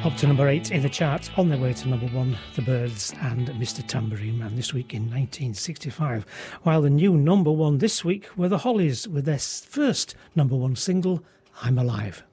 Up to number 8 in the chart, on their way to number 1, The Byrds and Mr. Tambourine Man this week in 1965. While the new number 1 this week were the Hollies with their first number 1 single, I'm Alive.